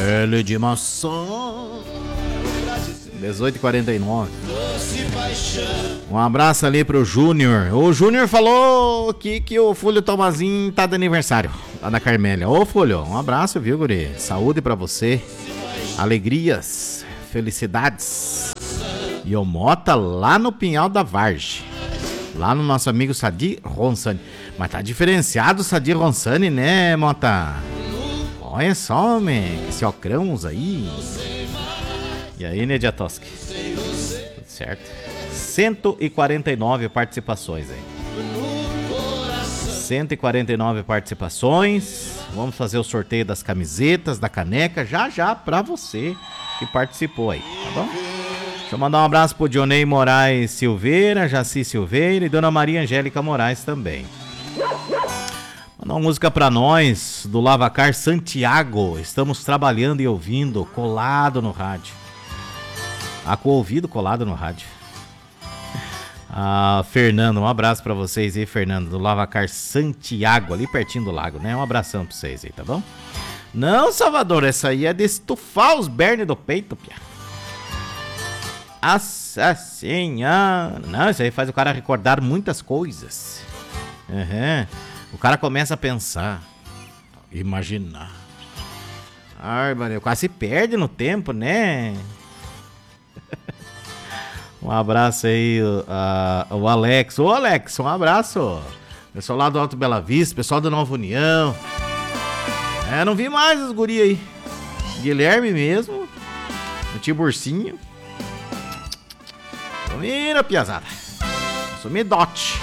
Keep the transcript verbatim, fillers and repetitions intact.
Pele de maçã. dezoito e quarenta e nove. Um abraço ali pro Júnior. O Júnior falou que, que o Fúlio Tomazinho tá de aniversário lá da Carmélia. Ô Fúlio, um abraço, viu, guri? Saúde pra você. Alegrias, felicidades. E o Mota lá no Pinhal da Vargem. Lá no nosso amigo Sadi Ronsani. Mas tá diferenciado o Sadi Ronsani, né, Mota? Olha só, man, esse ocrãos aí. E aí, Nediatoski? Tudo certo? cento e quarenta e nove participações aí. cento e quarenta e nove participações. Vamos fazer o sorteio das camisetas, da caneca, já já pra você que participou aí, tá bom? Deixa eu mandar um abraço pro Dionei Moraes Silveira, Jaci Silveira e Dona Maria Angélica Moraes também. Mandar uma música pra nós, do Lavacar Santiago. Estamos trabalhando e ouvindo, colado no rádio. Ah, com o ouvido colado no rádio. Ah, Fernando, um abraço pra vocês aí, Fernando, do Lavacar Santiago, ali pertinho do lago, né? Um abração pra vocês aí, tá bom? Não, Salvador, essa aí é de estufar os bernes do peito, pia. Nossa senhora. Não, isso aí faz o cara recordar muitas coisas. Uhum. O cara começa a pensar, imaginar. Ai, mano, quase se perde no tempo, né? Um abraço aí, uh, o Alex. Ô, Alex, um abraço. Pessoal lá do Alto Bela Vista, pessoal da Nova União. É, não vi mais os guri aí. Guilherme mesmo. O Tiburcinho. Mira, piazada. Sumidote.